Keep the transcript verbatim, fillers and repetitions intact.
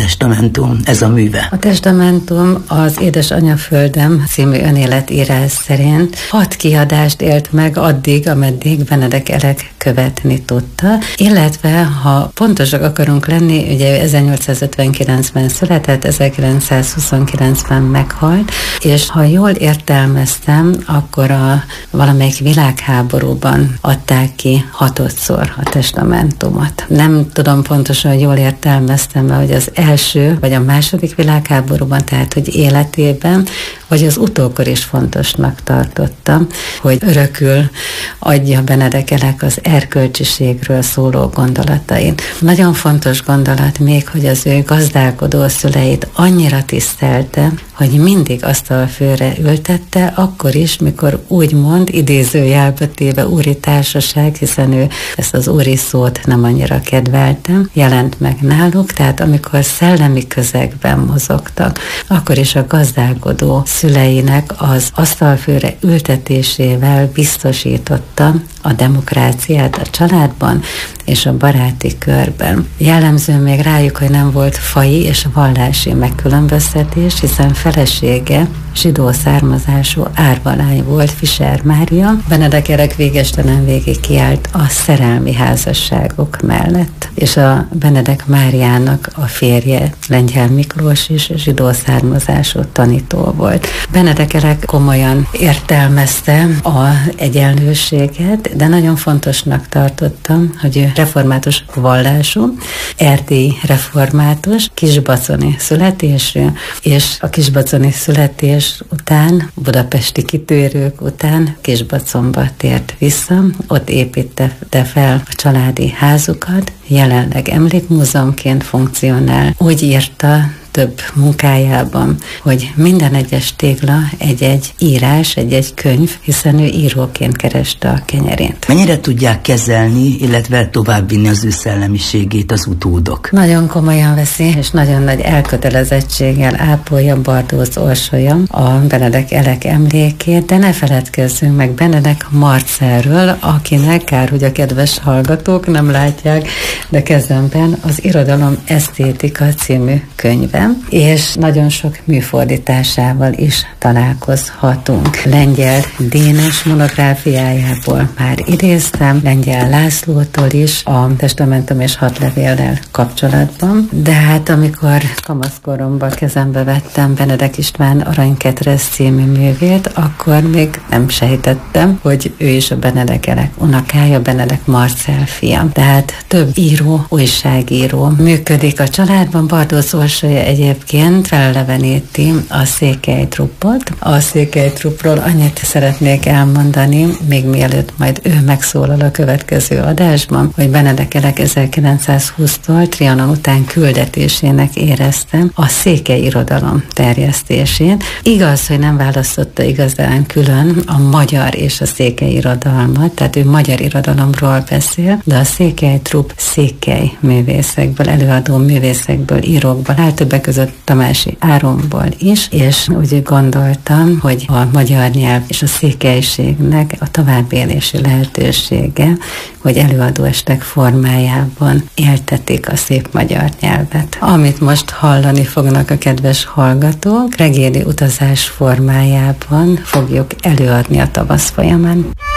testamentum, ez a műve? A testamentum az Édesanyaföldem című önéletírás szerint hat kiadást élt meg addig, ameddig Benedek Elek követni tudta, illetve ha pontosak akarunk lenni, ugye ezernyolcszázötvenkilencben született, ezerkilencszázhuszonkilencben meghalt, és ha jól értelmeztem, akkor a valamelyik világháborúban adták ki hatodszor a testamentumot. Nem tudom pontosan, hogy jól értelmeztem, hogy az első vagy a második világháborúban, tehát hogy életében, vagy az utókor is fontosnak tartottam, hogy örökül adja Benedek Elek az erkölcsiségről szóló gondolatait. Nagyon fontos gondolat még, hogy az ő gazdálkodó szüleit annyira tisztelte, hogy mindig asztalfőre ültette, akkor is, mikor úgymond idézőjelbe téve úri társaság, hiszen ő ezt az úri szót nem annyira kedvelte, jelent meg náluk, tehát amikor szellemi közegben mozogtak, akkor is a gazdálkodó szüleinek az asztalfőre ültetésével biztosította a demokráciát a családban és a baráti körben. Jellemző még rájuk, hogy nem volt faji és vallási megkülönböztetés, hiszen felesége zsidó származású árvalány volt, Fischer Mária. Benedek Elek végestelen végig kiállt a szerelmi házasságok mellett, és a Benedek Máriának a férje, Lengyel Miklós is zsidó származású tanító volt. Benedek Elek komolyan értelmezte az egyenlőséget, de nagyon fontosnak tartottam, hogy ő református vallású, erdélyi református, kisbaconi születésű, és a kisbaconi születés után, budapesti kitérők után Kisbaconba tért vissza, ott építette fel a családi házukat, jelenleg emlékmúzeumként funkcionál. Úgy írta több munkájában, hogy minden egyes tégla egy-egy írás, egy-egy könyv, hiszen ő íróként kereste a kenyerét. Mennyire tudják kezelni, illetve továbbvinni az ő szellemiségét az utódok? Nagyon komolyan veszi, és nagyon nagy elkötelezettséggel ápolja Bardóz Orsolya a Benedek Elek emlékét, de ne feledkezzünk meg Benedek Marcelről, akinek, kár, hogy a kedves hallgatók nem látják, de kezemben az Irodalom esztétika című könyve, és nagyon sok műfordításával is találkozhatunk. Lengyel Dénes monográfiájából már idéztem, Lengyel Lászlótól is a Testamentum és hat levéllel kapcsolatban, de hát amikor kamaszkoromban kezembe vettem Benedek István Aranyketrez című művét, akkor még nem sejtettem, hogy ő is a Benedek Elek unokája, Benedek Marcell fia. Tehát több író, újságíró működik a családban. Bardóz Orsolya egyébként feleleveníti a Székely Truppot. A Székely Truppról annyit szeretnék elmondani, még mielőtt majd ő megszólal a következő adásban, hogy Benedek Elek ezerkilencszázhúsztól Trianon után küldetésének érezte a székely irodalom terjesztését. Igaz, hogy nem választotta igazán külön a magyar és a székely irodalmat, tehát ő magyar irodalomról beszél, de a Székely Trupp székely művészekből, előadó művészekből, írókból áll, többek között Tamási Áronból is, és úgy gondoltam, hogy a magyar nyelv és a székelységnek a továbbélési lehetősége, hogy előadóestek formájában éltetik a szép magyar nyelvet. Amit most hallani fognak a kedves hallgatók, regéli utazás formájában fogjuk előadni a tavasz folyamán.